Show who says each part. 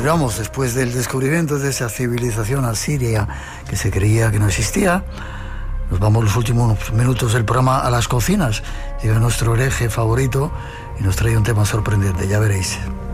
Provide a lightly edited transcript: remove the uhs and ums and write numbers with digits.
Speaker 1: Pero vamos, después del descubrimiento de esa civilización asiria que se creía que no existía, nos vamos los últimos minutos del programa a las cocinas. Llega nuestro hereje favorito y nos trae un tema sorprendente, ya veréis.